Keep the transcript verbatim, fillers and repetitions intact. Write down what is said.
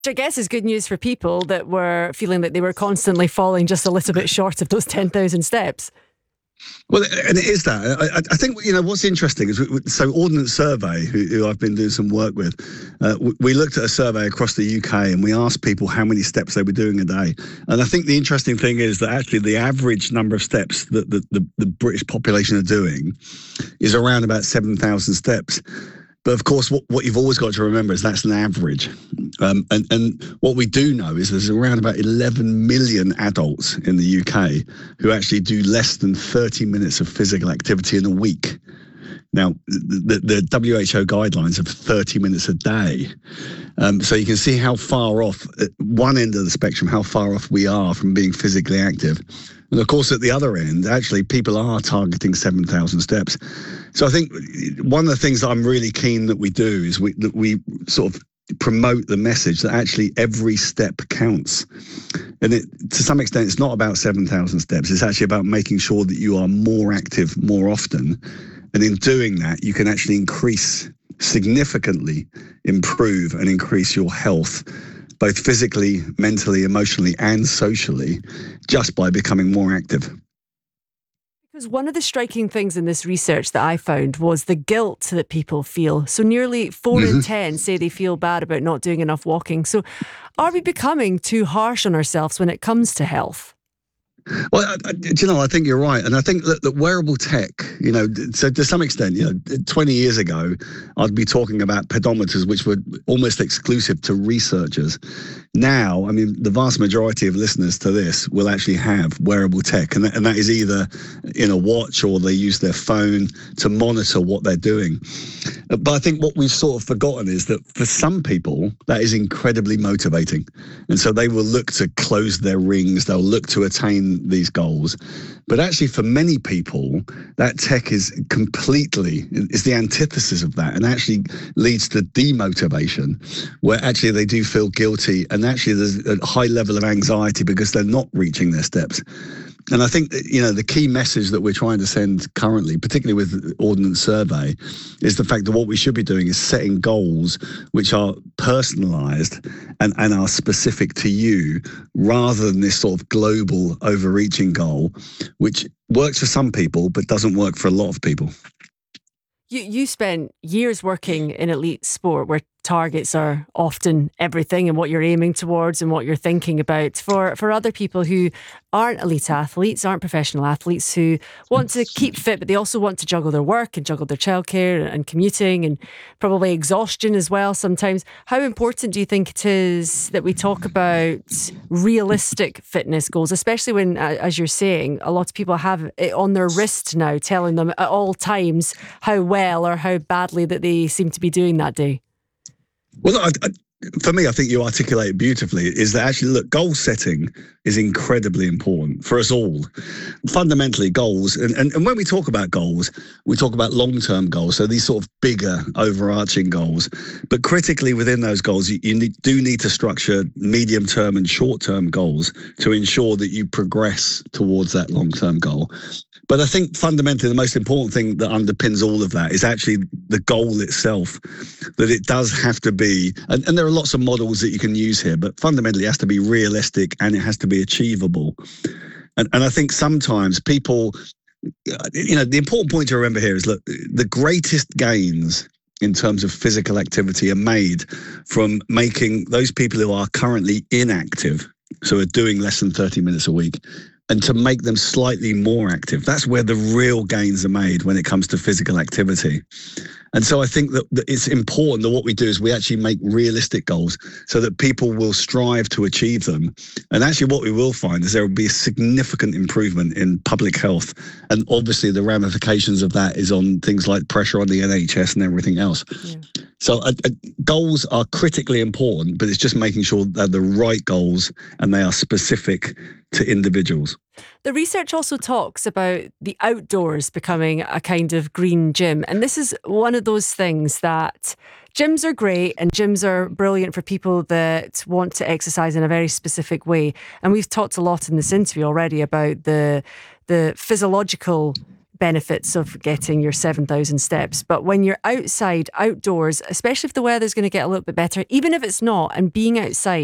I guess is good news for people that were feeling that they were constantly falling just a little bit short of those ten thousand steps. Well, and it is that. I, I think, you know, what's interesting is, we, so Ordnance Survey, who, who I've been doing some work with, uh, we, we looked at a survey across the U K and we asked people how many steps they were doing a day. And I think the interesting thing is that actually the average number of steps that the, the, the British population are doing is around about seven thousand steps. But of course, what, what you've always got to remember is that's an average. Um, and, and what we do know is there's around about eleven million adults in the U K who actually do less than thirty minutes of physical activity in a week. Now, the, the W H O guidelines are thirty minutes a day. Um, so you can see how far off, at one end of the spectrum, how far off we are from being physically active. And of course, at the other end, actually, people are targeting seven thousand steps. So I think one of the things that I'm really keen that we do is we, that we sort of promote the message that actually every step counts. And it, to some extent, it's not about seven thousand steps. It's actually about making sure that you are more active more often. And in doing that, you can actually increase, significantly improve and increase your health, both physically, mentally, emotionally, and socially, just by becoming more active. Because one of the striking things in this research that I found was the guilt that people feel. So nearly four mm-hmm. in ten say they feel bad about not doing enough walking. So are we becoming too harsh on ourselves when it comes to health? Well, I, I, you know, I think you're right. And I think that, that wearable tech, you know, so to some extent, you know, twenty years ago, I'd be talking about pedometers, which were almost exclusive to researchers. Now, I mean, the vast majority of listeners to this will actually have wearable tech. And that, and that is either in a watch or they use their phone to monitor what they're doing. But I think what we've sort of forgotten is that for some people, that is incredibly motivating. And so they will look to close their rings. They'll look to attain these goals. But actually for many people, that tech is completely, is the antithesis of that, and actually leads to demotivation, where actually they do feel guilty, and actually there's a high level of anxiety because they're not reaching their steps. And I think that, you know, the key message that we're trying to send currently, particularly with Ordnance Survey, is the fact that what we should be doing is setting goals which are personalised and, and are specific to you, rather than this sort of global overreaching goal, which works for some people but doesn't work for a lot of people. You you spent years working in elite sport where targets are often everything and what you're aiming towards and what you're thinking about. For for other people who aren't elite athletes, aren't professional athletes, who want to keep fit, but they also want to juggle their work and juggle their childcare and commuting and probably exhaustion as well sometimes, how important do you think it is that we talk about realistic fitness goals, especially when, as you're saying, a lot of people have it on their wrist now telling them at all times how well or how badly that they seem to be doing that day? Well, I, I, for me, I think you articulate it beautifully, is that actually, look, goal setting is incredibly important for us all. Fundamentally, goals, and, and, and when we talk about goals, we talk about long-term goals, so these sort of bigger, overarching goals. But critically within those goals, you, you need, do need to structure medium-term and short-term goals to ensure that you progress towards that long-term goal. But I think fundamentally the most important thing that underpins all of that is actually the goal itself, that it does have to be, and, and there are lots of models that you can use here, but fundamentally it has to be realistic and it has to be achievable. And, and I think sometimes people, you know, the important point to remember here is, look, the greatest gains in terms of physical activity are made from making those people who are currently inactive, so are doing less than thirty minutes a week, and to make them slightly more active. That's where the real gains are made when it comes to physical activity. And so I think that, that it's important that what we do is we actually make realistic goals so that people will strive to achieve them. And actually what we will find is there will be a significant improvement in public health. And obviously the ramifications of that is on things like pressure on the N H S and everything else. Yeah. So uh, uh, goals are critically important, but it's just making sure they're the right goals and they are specific to individuals. The research also talks about the outdoors becoming a kind of green gym. And this is one of those things that gyms are great and gyms are brilliant for people that want to exercise in a very specific way. And we've talked a lot in this interview already about the the physiological benefits of getting your seven thousand steps. But when you're outside, outdoors, especially if the weather's going to get a little bit better, even if it's not, and being outside,